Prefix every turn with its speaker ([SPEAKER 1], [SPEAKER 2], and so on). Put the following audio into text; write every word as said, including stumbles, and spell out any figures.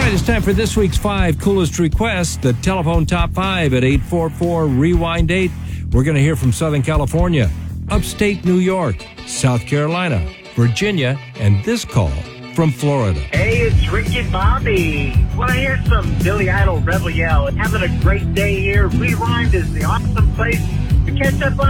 [SPEAKER 1] right, it's time for this week's five coolest requests. The telephone top five at eight four four rewind eight. We're going to hear from Southern California, upstate New York, South Carolina, Virginia, and this call from Florida.
[SPEAKER 2] Hey, it's Ricky Bobby. Want to hear some Billy Idol Rebel Yell? Having a great day here. Rewind is the awesome place to catch up on